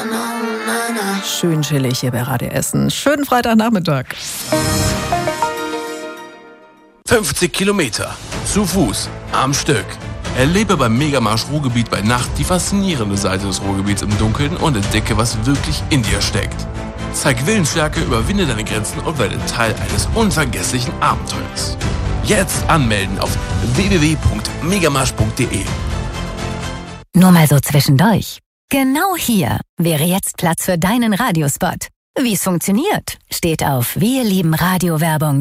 Schön chillig hier bei Radio Essen. Schönen Freitagnachmittag. 50 Kilometer. Zu Fuß. Am Stück. Erlebe beim Megamarsch Ruhrgebiet bei Nacht die faszinierende Seite des Ruhrgebiets im Dunkeln und entdecke, was wirklich in dir steckt. Zeig Willensstärke, überwinde deine Grenzen und werde Teil eines unvergesslichen Abenteuers. Jetzt anmelden auf www.megamarsch.de. Nur mal so zwischendurch. Genau hier wäre jetzt Platz für deinen Radiospot. Wie es funktioniert, steht auf wirliebenradiowerbung.de.